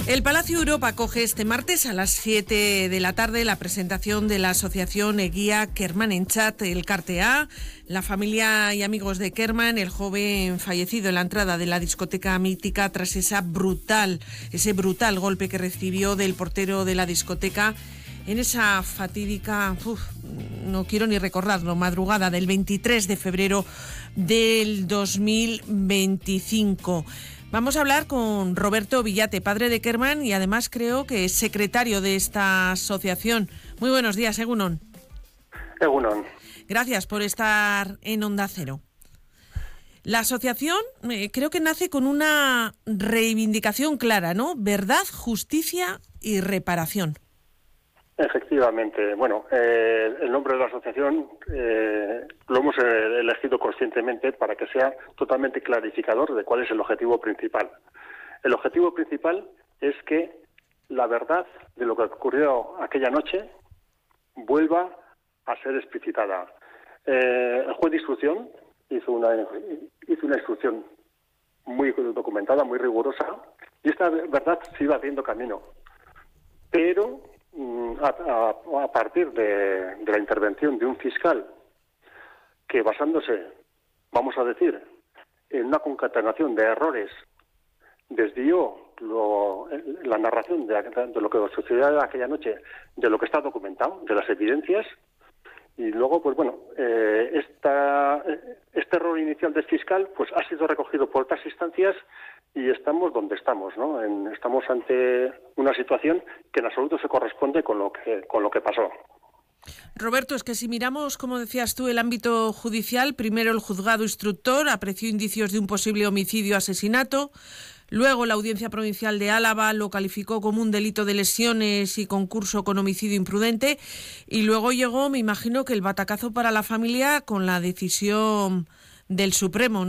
El Palacio Europa acoge este martes a las 7 de la tarde la presentación de la asociación Eguía Kerman-Entzat Elkartea. La familia y amigos de Kerman, el joven fallecido en la entrada de la discoteca mítica tras ese brutal golpe que recibió del portero de la discoteca en esa fatídica, no quiero ni recordarlo, madrugada del 23 de febrero del 2025. Vamos a hablar con Roberto Villate, padre de Kerman y además creo que es secretario de esta asociación. Muy buenos días, Egunon. Egunon. Gracias por estar en Onda Cero. La asociación creo que nace con una reivindicación clara, ¿no? Verdad, justicia y reparación. Efectivamente. Bueno, el nombre de la asociación lo hemos elegido conscientemente para que sea totalmente clarificador de cuál es el objetivo principal. El objetivo principal es que la verdad de lo que ocurrió aquella noche vuelva a ser explicitada. El juez de instrucción hizo una instrucción muy documentada, muy rigurosa, y esta verdad se iba haciendo camino. Pero a partir de la intervención de un fiscal que, basándose, vamos a decir, en una concatenación de errores, desvió la narración de lo que sucedió aquella noche, de lo que está documentado, de las evidencias, y luego, pues bueno, este error inicial del fiscal pues ha sido recogido por otras instancias y estamos donde estamos, ¿no? Estamos ante una situación que en absoluto se corresponde con lo que pasó. Roberto, es que si miramos, como decías tú, el ámbito judicial, primero el juzgado instructor apreció indicios de un posible homicidio-asesinato. Luego la Audiencia Provincial de Álava lo calificó como un delito de lesiones y concurso con homicidio imprudente. Y luego llegó, me imagino, que el batacazo para la familia con la decisión del Supremo, ¿no?